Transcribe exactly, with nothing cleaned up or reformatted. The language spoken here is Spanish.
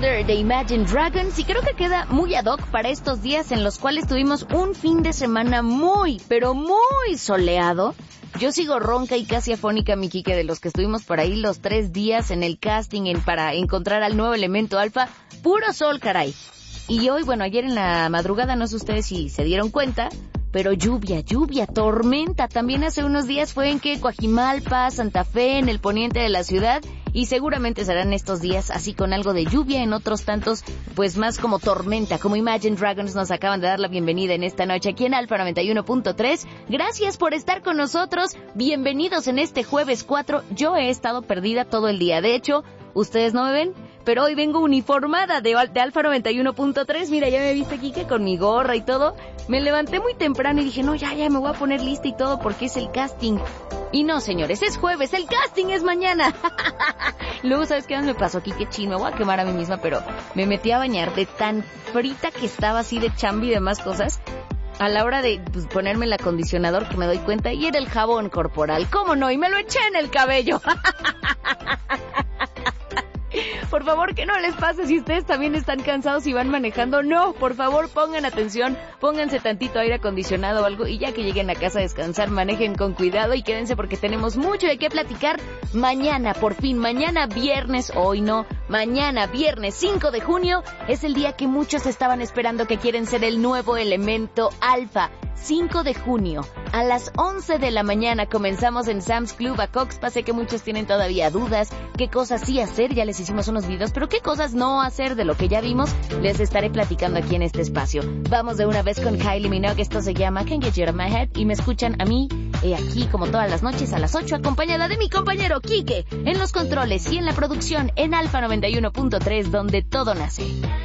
Wonder de Imagine Dragons, y creo que queda muy ad hoc para estos días en los cuales tuvimos un fin de semana muy, pero muy soleado. Yo sigo ronca y casi afónica, mi Kike, de los que estuvimos por ahí los tres días en el casting en, para encontrar al nuevo elemento alfa. Puro sol, caray. Y hoy, bueno, ayer en la madrugada, no sé ustedes si se dieron cuenta, pero lluvia, lluvia, tormenta. También hace unos días fue en que Coajimalpa, Santa Fe, en el poniente de la ciudad, y seguramente serán estos días así con algo de lluvia, en otros tantos pues más como tormenta, como Imagine Dragons nos acaban de dar la bienvenida en esta noche aquí en Alfa noventa y uno punto tres. Gracias por estar con nosotros, bienvenidos en este jueves cuatro. Yo he estado perdida todo el día, de hecho, ustedes no me ven, pero hoy vengo uniformada de, de Alfa noventa y uno punto tres. Mira, ya me viste, Kike, con mi gorra y todo. Me levanté muy temprano y dije, no, ya, ya me voy a poner lista y todo porque es el casting. Y no, señores, es jueves, el casting es mañana. Luego, ¿sabes qué me pasó aquí? Qué chino, me voy a quemar a mí misma, pero me metí a bañar de tan frita que estaba así de chambi y demás cosas. A la hora de pues, ponerme el acondicionador, que me doy cuenta, y era el jabón corporal. ¿Cómo no? Y me lo eché en el cabello. Por favor, que no les pase si ustedes también están cansados y van manejando. No, por favor, pongan atención, pónganse tantito aire acondicionado o algo y ya que lleguen a casa a descansar, manejen con cuidado y quédense porque tenemos mucho de qué platicar mañana, por fin, mañana viernes, hoy no, mañana viernes cinco de junio, es el día que muchos estaban esperando, que quieren ser el nuevo elemento alfa. cinco de junio, a las once de la mañana comenzamos en Sam's Club a Coxpa. Sé que muchos tienen todavía dudas, qué cosas sí hacer, ya les hicimos unos videos, pero qué cosas no hacer de lo que ya vimos, les estaré platicando aquí en este espacio. Vamos de una vez con Kylie Minogue, esto se llama Can't Get You Out of My Head, y me escuchan a mí, eh, aquí como todas las noches a las ocho, acompañada de mi compañero Kike, en los controles y en la producción en Alfa noventa y uno punto tres, donde todo nace.